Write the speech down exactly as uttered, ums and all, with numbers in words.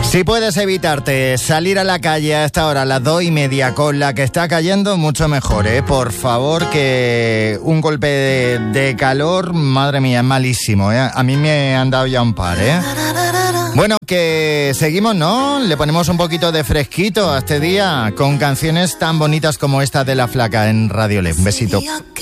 Si puedes evitarte salir a la calle a esta hora, a las dos y media, con la que está cayendo, mucho mejor, ¿eh? Por favor, que un golpe de, de calor, madre mía, es malísimo, ¿eh? A mí me han dado ya un par, ¿eh? Bueno, que seguimos, ¿no? Le ponemos un poquito de fresquito a este día con canciones tan bonitas como esta de La Flaca en Radio Le. Un besito.